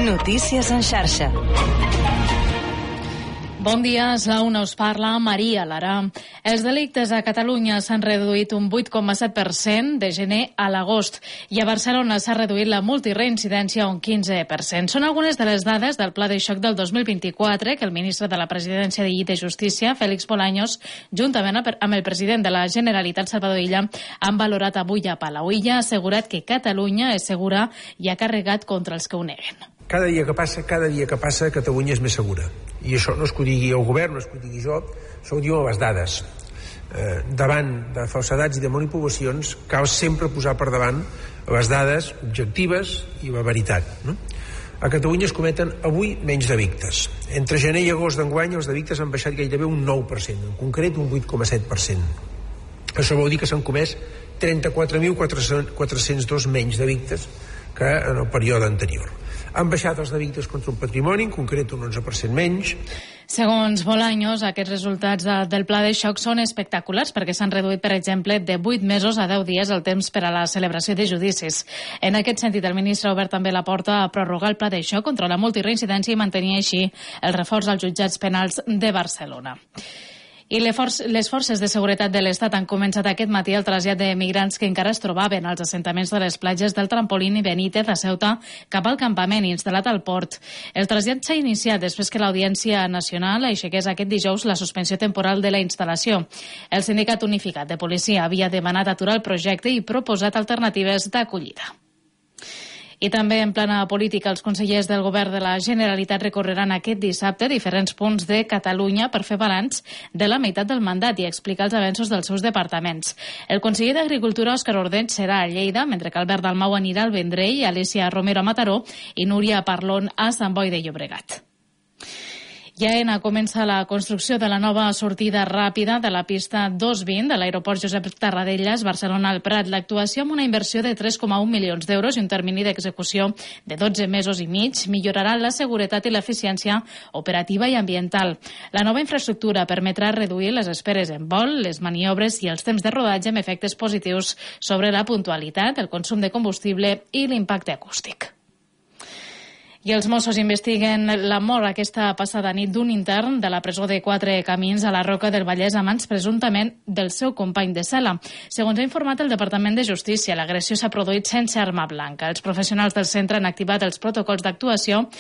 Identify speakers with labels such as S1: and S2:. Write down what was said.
S1: Notícies en xarxa.
S2: Bon dia, és la una, us parla Maria Lara. Els delictes a Catalunya s'han reduït un 8,7% de gener a l'agost i a Barcelona s'ha reduït la multireincidència un 15%. Són algunes de les dades del Pla de xoc del 2024 que el ministre de la Presidència i de Justícia, Félix Bolaños, juntament amb el president de la Generalitat, Salvador Illa, han valorat avui a Palau. Illa ha assegurat que Catalunya és segura i ha carregat contra els que ho neguen.
S3: Cada dia que passa, Catalunya és més segura. I això no és que ho digui el govern, no és que ho digui jo, això ho diuen les dades. Davant de falsedats i de manipulacions cal sempre posar per davant les dades objectives i la veritat, no? A Catalunya es cometen avui menys delictes. Entre gener i agost d'enguany els delictes han baixat gairebé un 9%, en concret un 8,7%. Això vol dir que s'han comès 34.402 menys delictes que en el període anterior. Han baixat els delictes contra el patrimoni, en concret un 11% menys.
S2: Segons Bolaños, aquests resultats del pla de xoc són espectaculars perquè s'han reduït, per exemple, de 8 mesos a 10 dies el temps per a la celebració de judicis. En aquest sentit, el ministre ha obert també la porta a prorrogar el pla de xoc contra la multireincidència i mantenir així el reforç als jutjats penals de Barcelona. I les forces de seguretat de l'Estat han començat aquest matí el trasllat de migrants que encara es trobaven als assentaments de les platges del Trampolín i Benítez a Ceuta cap al campament instal·lat al port. El trasllat s'ha iniciat després que l'Audiència Nacional aixequés aquest dijous la suspensió temporal de la instal·lació. El Sindicat Unificat de Policia havia demanat aturar el projecte i proposat alternatives d'acollida. I també en plana política, els consellers del govern de la Generalitat recorreran aquest dissabte diferents punts de Catalunya per fer balanç de la meitat del mandat i explicar els avenços dels seus departaments. El conseller d'Agricultura, Òscar Ordeig, serà a Lleida, mentre que Albert Dalmau anirà al Vendrell, Alícia Romero a Mataró i Núria Parlon a Sant Boi de Llobregat. I a ENA comença la construcció de la nova sortida ràpida de la pista 220 de l'aeroport Josep Tarradellas, Barcelona al Prat. L'actuació amb una inversió de 3,1 milions d'euros i un termini d'execució de 12 mesos i mig millorarà la seguretat i l'eficiència operativa i ambiental. La nova infraestructura permetrà reduir les esperes en vol, les maniobres i els temps de rodatge amb efectes positius sobre la puntualitat, el consum de combustible i l'impacte acústic. I els Mossos investiguen la mort aquesta passada nit d'un intern de la presó de Quatre Camins a la Roca del Vallès a mans presumptament del seu company de cel·la. Segons ha informat el Departament de Justícia, l'agressió s'ha produït sense arma blanca. Els professionals del centre han activat els protocols d'actuació